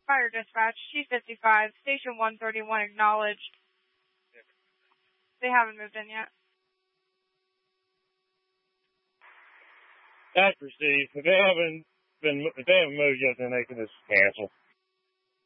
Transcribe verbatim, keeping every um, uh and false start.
Fire dispatch, T fifty-five, station one thirty-one acknowledged. They haven't moved in yet. That's received. If they haven't been, if they haven't moved yet, then they can just cancel.